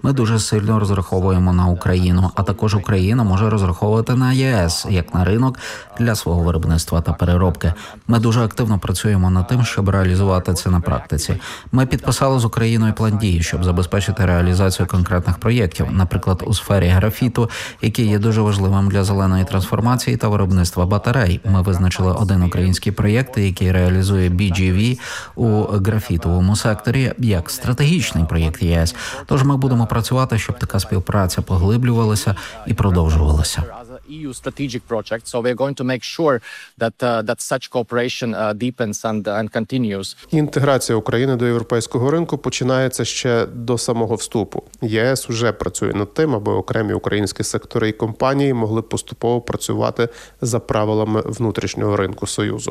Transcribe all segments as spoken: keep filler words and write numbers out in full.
Ми дуже сильно розраховуємо на Україну, а також Україна може розраховувати на ЄС як на ринок для свого виробництва та переробки. Ми дуже активно працюємо над тим, щоб реалізувати це на практиці. Ми підписали з Україною план дій, щоб забезпечити реалізацію конкретних проєктів, наприклад, у сфері графіту, який є дуже важливим для зеленої трансформації та виробництва батарей. Ми визначили один український проєкт, який реалізує бі джі ві у графітовому секторі як стратегічний проєкт ЄС. Тож ми будемо працювати, щоб така співпраця поглиблювалася і продовжувалася. і ю strategic project, so we are going to make sure that uh, that such cooperation uh, deepens and and continues. Інтеграція України до європейського ринку починається ще до самого вступу. ЄС уже працює над тим, аби окремі українські сектори і компанії могли поступово працювати за правилами внутрішнього ринку Союзу.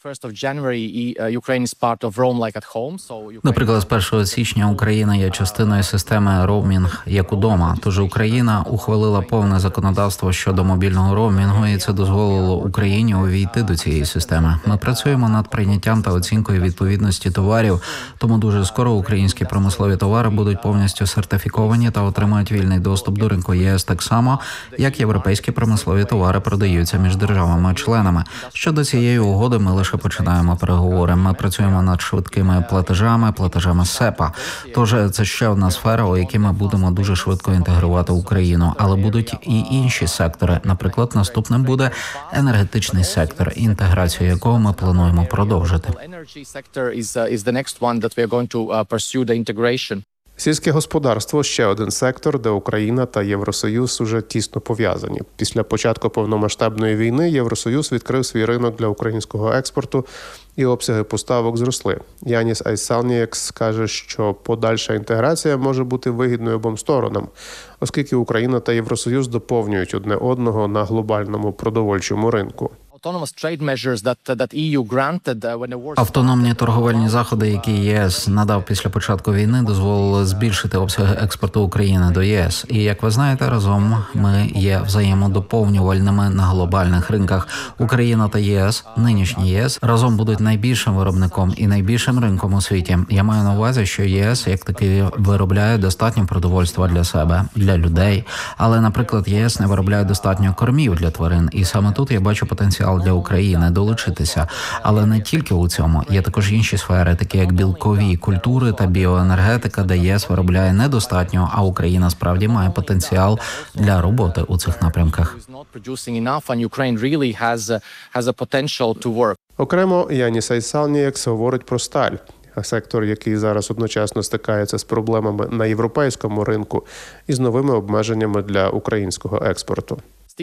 Наприклад, з першого січня Україна є частиною системи роумінг як удома. Тож Україна ухвалила повне законодавство щодо мобільного роумінгу, і це дозволило Україні увійти до цієї системи. Ми працюємо над прийняттям та оцінкою відповідності товарів, тому дуже скоро українські промислові товари будуть повністю сертифіковані та отримають вільний доступ до ринку ЄС так само, як європейські промислові товари продаються між державами-членами. Щодо цієї угоди ми лише починаємо переговори. Ми працюємо над швидкими платежами, платежами СЕПА. Тож це ще одна сфера, у якій ми будемо дуже швидко інтегрувати Україну. Але будуть і інші сектори. Наприклад, наступним буде енергетичний сектор, інтеграцію якого ми плануємо продовжити. Сільське господарство – ще один сектор, де Україна та Євросоюз уже тісно пов'язані. Після початку повномасштабної війни Євросоюз відкрив свій ринок для українського експорту, і обсяги поставок зросли. Яніс Айсалнієкс каже, що подальша інтеграція може бути вигідною обом сторонам, оскільки Україна та Євросоюз доповнюють одне одного на глобальному продовольчому ринку. Автономні торговельні заходи, які ЄС надав після початку війни, дозволили збільшити обсяги експорту України до ЄС. І, як ви знаєте, разом ми є взаємодоповнювальними на глобальних ринках. Україна та ЄС, нинішній ЄС, разом будуть найбільшим виробником і найбільшим ринком у світі. Я маю на увазі, що ЄС, як такий, виробляє достатньо продовольства для себе, для людей. Але, наприклад, ЄС не виробляє достатньо кормів для тварин. І саме тут я бачу потенціал для України долучитися. Але не тільки у цьому. Є також інші сфери, такі як білкові культури та біоенергетика, де ЄС виробляє недостатньо, а Україна справді має потенціал для роботи у цих напрямках. Окремо Яніс Айсалнієкс говорить про сталь. Сектор, який зараз одночасно стикається з проблемами на європейському ринку і з новими обмеженнями для українського експорту.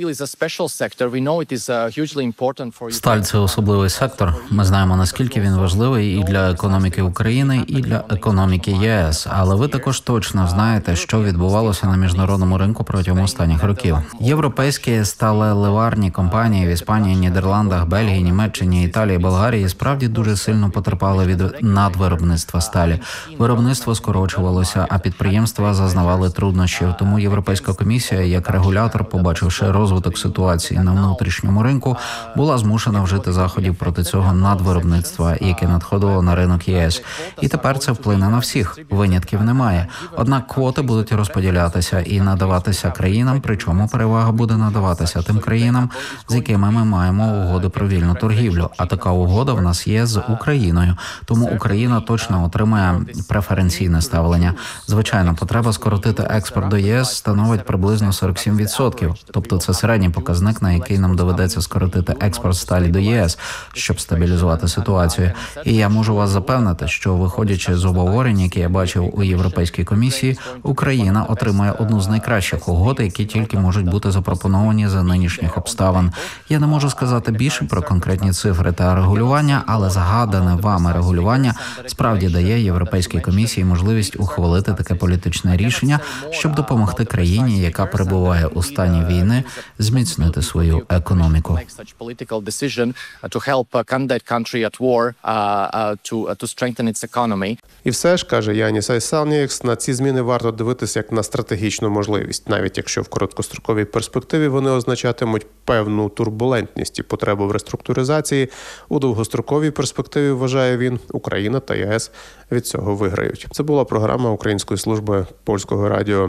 Сталь – це особливий сектор. Ми знаємо, наскільки він важливий і для економіки України, і для економіки ЄС. Але ви також точно знаєте, що відбувалося на міжнародному ринку протягом останніх років. Європейські сталеливарні компанії в Іспанії, Нідерландах, Бельгії, Німеччині, Італії, Болгарії справді дуже сильно потерпали від надвиробництва сталі. Виробництво скорочувалося, а підприємства зазнавали труднощів. Тому Європейська комісія, як регулятор, побачивши розвиток ситуації на внутрішньому ринку, була змушена вжити заходів проти цього надвиробництва, яке надходило на ринок ЄС. І тепер це вплине на всіх. Винятків немає. Однак квоти будуть розподілятися і надаватися країнам, причому перевага буде надаватися тим країнам, з якими ми маємо угоди про вільну торгівлю. А така угода в нас є з Україною. Тому Україна точно отримає преференційне ставлення. Звичайно, потреба скоротити експорт до ЄС становить приблизно сорок сім відсотків. Тобто це середній показник, на який нам доведеться скоротити експорт сталі до ЄС, щоб стабілізувати ситуацію. І я можу вас запевнити, що, виходячи з обговорень, які я бачив у Європейській комісії, Україна отримає одну з найкращих угод, які тільки можуть бути запропоновані за нинішніх обставин. Я не можу сказати більше про конкретні цифри та регулювання, але згадане вами регулювання справді дає Європейській комісії можливість ухвалити таке політичне рішення, щоб допомогти країні, яка перебуває у стані війни, зміцнити свою економіку. І все ж, каже Яніс Айсалнієкс, на ці зміни варто дивитися як на стратегічну можливість, навіть якщо в короткостроковій перспективі вони означатимуть певну турбулентність і потребу в реструктуризації, у довгостроковій перспективі, вважає він, Україна та ЄС від цього виграють. Це була програма Української служби Польського радіо